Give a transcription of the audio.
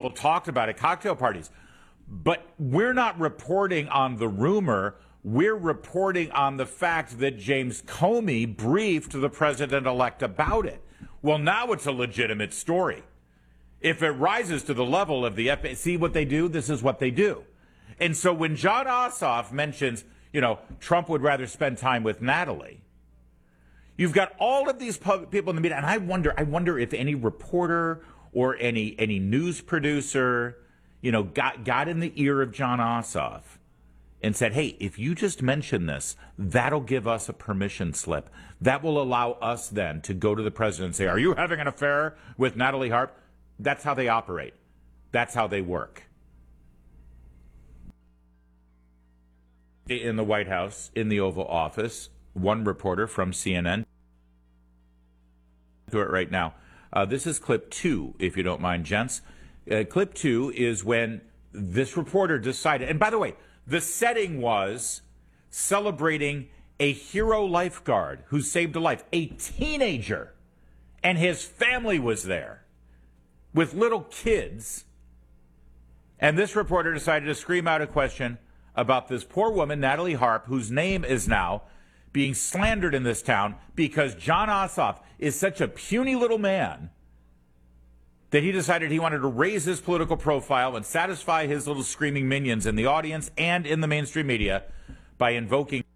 People talked about it, cocktail parties. But we're not reporting on the rumor. We're reporting on the fact that James Comey briefed the president-elect about it. Well, now it's a legitimate story. If it rises to the level of the FBI, see what they do? This is what they do. And so when Jon Ossoff mentions, Trump would rather spend time with Natalie, you've got all of these people in the media, and I wonder if any reporter or any news producer, got in the ear of Jon Ossoff and said, hey, if you just mention this, that'll give us a permission slip. That will allow us then to go to the president and say, are you having an affair with Natalie Harp? That's how they operate. That's how they work. In the White House, in the Oval Office, one reporter from CNN, do it right now. This is clip 2, if you don't mind, gents. Clip 2 is when this reporter decided, and by the way, the setting was celebrating a hero lifeguard who saved a life, a teenager, and his family was there with little kids. And this reporter decided to scream out a question about this poor woman, Natalie Harp, whose name is now being slandered in this town because Jon Ossoff is such a puny little man that he decided he wanted to raise his political profile and satisfy his little screaming minions in the audience and in the mainstream media by invoking